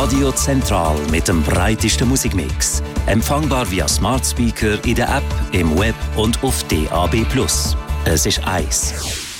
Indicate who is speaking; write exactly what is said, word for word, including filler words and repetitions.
Speaker 1: Radio Zentral mit dem breitesten Musikmix. Empfangbar via Smart Speaker in der App, im Web und auf D A B plus. Es ist eins.